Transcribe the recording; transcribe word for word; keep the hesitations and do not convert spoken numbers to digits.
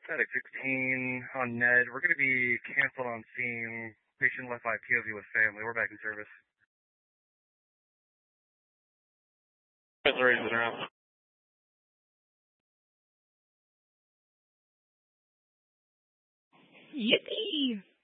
Static sixteen on Ned. We're going to be canceled on scene. Patient left by P O V with family. We're back in service. Reservations around. Yippee!